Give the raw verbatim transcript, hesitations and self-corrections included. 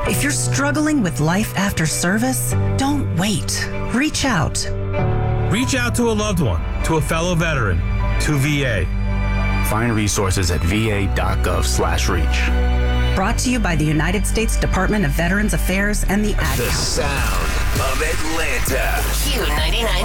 If you're struggling with life after service, don't wait. Reach out. Reach out to a loved one, to a fellow veteran, to V A. Find resources at va.gov slash reach. Brought to you by the United States Department of Veterans Affairs and the Ad The Council. sound of Atlanta. Q ninety-nine